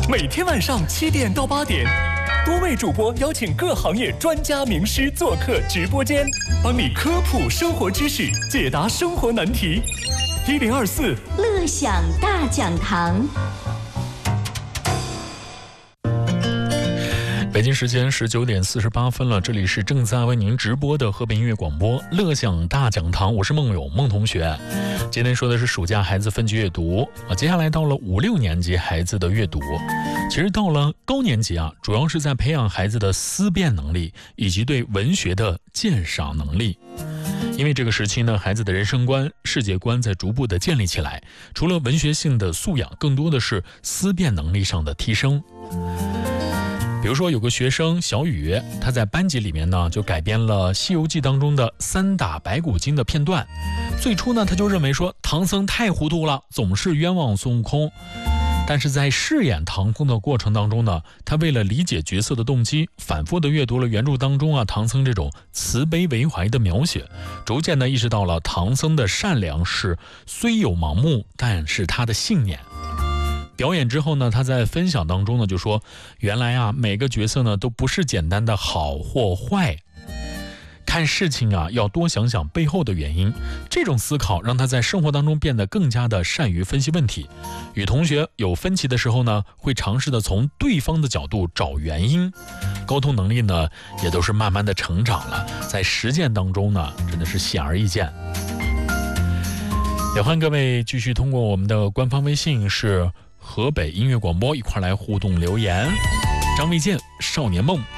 每天晚上7点到8点，多位主播邀请各行业专家名师做客直播间，帮你科普生活知识，解答生活难题。1024 乐享大讲堂。 北京时间19点48分了，这里是正在为您直播的河北音乐广播乐享大讲堂，我是孟勇孟同学。今天说的是暑假孩子分级阅读接下来到了5、6年级孩子的阅读。其实到了高年级主要是在培养孩子的思辨能力以及对文学的鉴赏能力。因为这个时期呢，孩子的人生观、世界观在逐步的建立起来，除了文学性的素养，更多的是思辨能力上的提升。比如说有个学生小雨，他在班级里面呢就改编了《西游记》当中的3打白骨精的片段。最初呢他就认为说唐僧太糊涂了，总是冤枉孙悟空。但是在饰演唐僧的过程当中呢，他为了理解角色的动机，反复的阅读了原著当中唐僧这种慈悲为怀的描写，逐渐的意识到了唐僧的善良是虽有盲目，但是他的信念。表演之后呢，他在分享当中呢就说，原来每个角色呢都不是简单的好或坏，看事情要多想想背后的原因。这种思考让他在生活当中变得更加的善于分析问题，与同学有分歧的时候呢，会尝试的从对方的角度找原因。沟通能力呢也都是慢慢的成长了，在实践当中呢真的是显而易见。也欢迎各位继续通过我们的官方微信是河北音乐广播一块来互动留言。张卫健，少年梦。